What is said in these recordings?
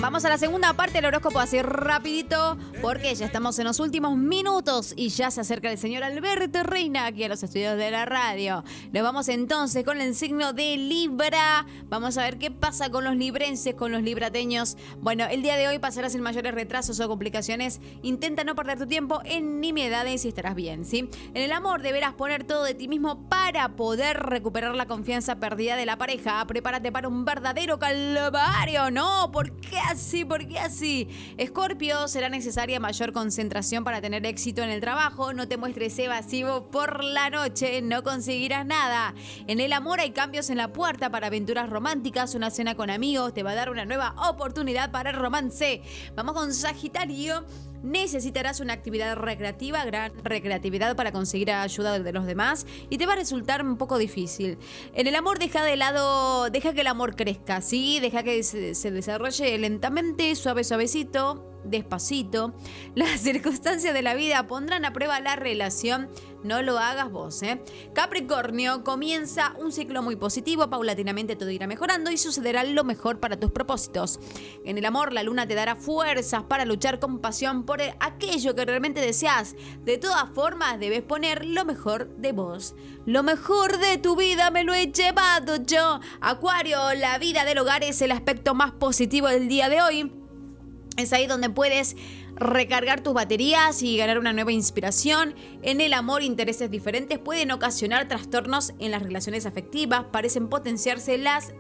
vamos a la segunda parte del horóscopo así rapidito, porque ya estamos en los últimos minutos y ya se acerca el señor Alberto Reina aquí a los estudios de la radio. Nos vamos entonces con el signo de Libra. Vamos a ver qué pasa con los librenses, con los librateños. Bueno, el día de hoy pasarás sin mayores retrasos o complicaciones. Intenta no perder tu tiempo en nimiedades y estarás bien, ¿sí? En el amor deberás poner todo de ti mismo para poder recuperar la confianza perdida de la pareja. Prepárate para un verdadero calvario, ¿no? ¿Por qué así? ¿Por qué así? Escorpio, será necesaria mayor concentración para tener éxito en el trabajo. No te muestres evasivo por la noche, no conseguirás nada. En el amor hay cambios en la puerta para aventuras románticas. Una cena con amigos te va a dar una nueva oportunidad para el romance. Vamos con Sagitario. Necesitarás una actividad recreativa, gran recreatividad para conseguir ayuda de los demás y te va a resultar un poco difícil. En el amor deja que el amor crezca, ¿sí? Deja que se desarrolle lentamente, suavecito, despacito. Las circunstancias de la vida pondrán a prueba la relación. No lo hagas vos, ¿eh? Capricornio, comienza un ciclo muy positivo. Paulatinamente todo irá mejorando y sucederá lo mejor para tus propósitos. En el amor, la luna te dará fuerzas para luchar con pasión por aquello que realmente deseas. De todas formas, debes poner lo mejor de vos. Lo mejor de tu vida me lo he llevado yo. Acuario, la vida del hogar es el aspecto más positivo del día de hoy. Es ahí donde puedes recargar tus baterías y ganar una nueva inspiración. En el amor, intereses diferentes pueden ocasionar trastornos en las relaciones afectivas. Parecen potenciarse las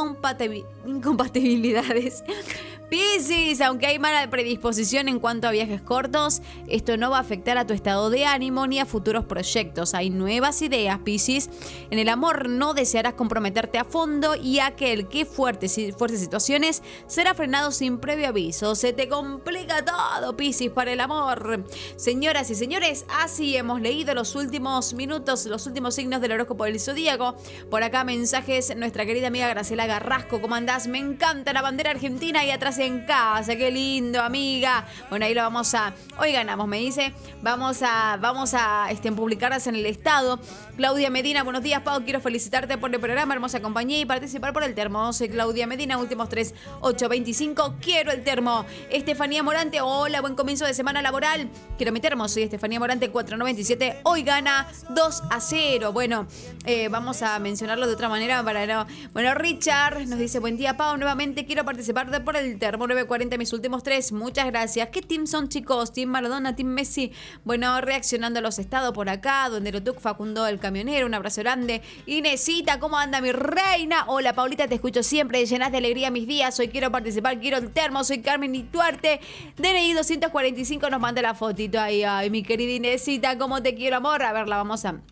incompatibilidades. Piscis, aunque hay mala predisposición en cuanto a viajes cortos, esto no va a afectar a tu estado de ánimo ni a futuros proyectos. Hay nuevas ideas, Piscis. En el amor no desearás comprometerte a fondo y aquel que fuertes situaciones será frenado sin previo aviso. Se te complica todo, Piscis, para el amor. Señoras y señores, así hemos leído los últimos minutos, los últimos signos del horóscopo del zodíaco. Por acá mensajes, nuestra querida amiga Graciela Garrasco, ¿cómo andás? Me encanta la bandera argentina y atrás en casa, qué lindo, amiga. Bueno, ahí lo vamos a... Hoy ganamos, me dice. Vamos a publicarlas en el estado. Claudia Medina, buenos días, Pau. Quiero felicitarte por el programa, hermosa compañía y participar por el termo. Soy Claudia Medina, últimos 3825. Quiero el termo. Estefanía Morante, hola, buen comienzo de semana laboral. Quiero mi termo. Soy Estefanía Morante, 497. Hoy gana 2-0. Bueno, vamos a mencionarlo de otra manera para no... Bueno, Richard nos dice, buen día, Pau. Nuevamente quiero participar por el termo. 940 mis últimos 3. Muchas gracias. ¿Qué team son, chicos? ¿Team Maradona? ¿Team Messi? Bueno, reaccionando a los estados por acá, donde Lotuc Facundo el camionero. Un abrazo grande. Inesita, ¿cómo anda mi reina? Hola, Paulita, te escucho siempre. Llenas de alegría mis días. Hoy quiero participar, quiero el termo. Soy Carmen Ituarte. DNI 245 nos manda la fotito ahí. Ay, mi querida Inesita, ¿cómo te quiero, amor? A ver, vamos a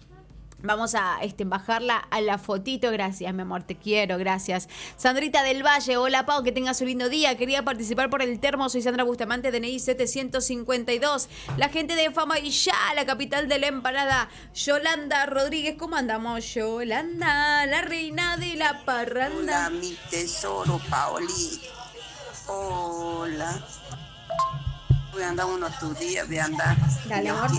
bajarla a la fotito. Gracias, mi amor, te quiero, gracias. Sandrita del Valle, hola, Pau, que tengas un lindo día. Quería participar por el termo. Soy Sandra Bustamante, DNI 752. La gente de Fama y ya, la capital de la empanada. Yolanda Rodríguez, ¿cómo andamos? Yolanda, la reina de la parranda. Hola, mi tesoro, Paoli. Hola. Voy a andar unos tus días, voy a andar. Dale, amor.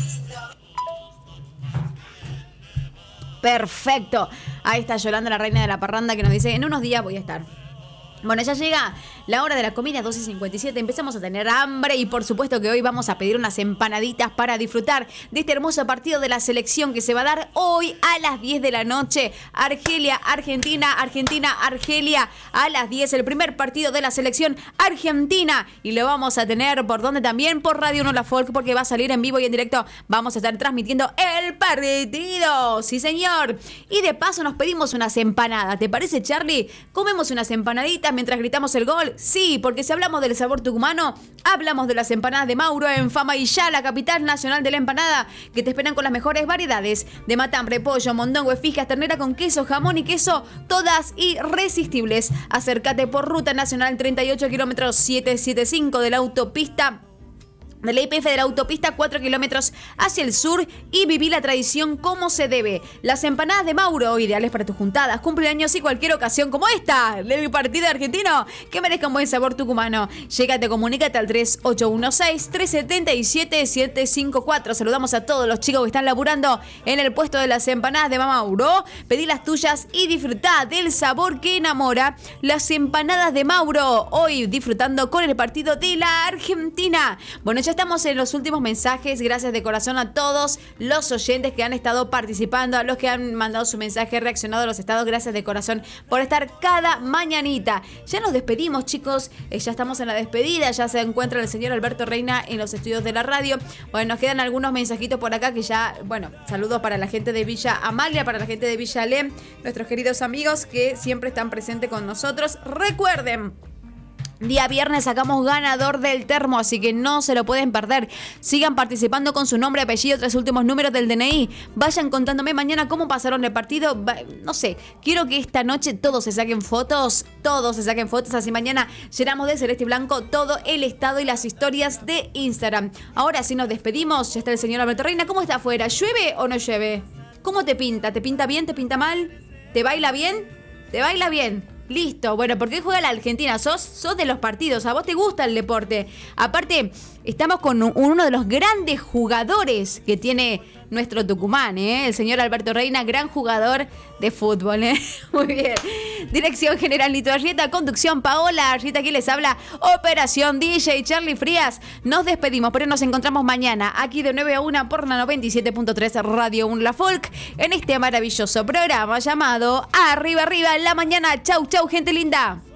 Perfecto. Ahí está Yolanda, la reina de la parranda, que nos dice, en unos días voy a estar. Bueno, ya llega la hora de la comida, 12:57. Empezamos a tener hambre y por supuesto que hoy vamos a pedir unas empanaditas para disfrutar de este hermoso partido de la selección que se va a dar hoy a las 10 de la noche. Argelia, Argentina, Argelia a las 10. El primer partido de la selección argentina. Y lo vamos a tener por donde también, por Radio Nola Folk, porque va a salir en vivo y en directo. Vamos a estar transmitiendo el partido. Sí, señor. Y de paso nos pedimos unas empanadas. ¿Te parece, Charlie? Comemos unas empanaditas mientras gritamos el gol. Sí, porque si hablamos del sabor tucumano, hablamos de las empanadas de Mauro en Fama y ya, la capital nacional de la empanada, que te esperan con las mejores variedades de matambre, pollo, mondongo, esfigas, ternera con queso, jamón y queso, todas irresistibles. Acércate por Ruta Nacional 38 kilómetros 775 de la autopista de la YPF de la autopista, 4 kilómetros hacia el sur, y viví la tradición como se debe. Las empanadas de Mauro, ideales para tus juntadas, cumpleaños y cualquier ocasión como esta, del partido argentino, que merezca un buen sabor tucumano. Llégate, comunícate al 3816-377-754. Saludamos a todos los chicos que están laburando en el puesto de las empanadas de Mauro. Pedí las tuyas y disfrutá del sabor que enamora. Las empanadas de Mauro, hoy disfrutando con el partido de la Argentina. Bueno, ya estamos en los últimos mensajes. Gracias de corazón a todos los oyentes que han estado participando, a los que han mandado su mensaje, reaccionado a los estados. Gracias de corazón por estar cada mañanita. Ya nos despedimos, chicos. Ya estamos en la despedida. Ya se encuentra el señor Alberto Reina en los estudios de la radio. Bueno, nos quedan algunos mensajitos por acá que ya, bueno, saludos para la gente de Villa Amalia, para la gente de Villa Alem, nuestros queridos amigos que siempre están presentes con nosotros. Recuerden, día viernes sacamos ganador del termo, así que no se lo pueden perder. Sigan participando con su nombre, apellido, 3 últimos números del DNI. Vayan contándome mañana cómo pasaron el partido. No sé, quiero que esta noche todos se saquen fotos, así mañana llenamos de celeste y blanco todo el estado y las historias de Instagram. Ahora sí nos despedimos. Ya está el señor Alberto Reina. ¿Cómo está afuera? ¿Llueve o no llueve? ¿Cómo te pinta? ¿Te pinta bien? ¿Te pinta mal? ¿Te baila bien? ¿Te baila bien? Listo, bueno, ¿por qué juega la Argentina? Sos de los partidos, a vos te gusta el deporte. Aparte, estamos con uno de los grandes jugadores que tiene nuestro Tucumán, el señor Alberto Reina, gran jugador de fútbol. Muy bien. Dirección General Lito Arrieta, conducción Paola Arrieta, que les habla, operación DJ Charlie Frías. Nos despedimos, pero nos encontramos mañana aquí de 9 a 1 por la 97.3 Radio La Folk en este maravilloso programa llamado Arriba Arriba en la Mañana. Chau, chau, gente linda.